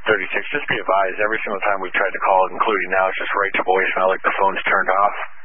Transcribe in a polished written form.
36. Just be advised, every single time we've tried to call, including now, it's just right to voicemail, like the phone's turned off.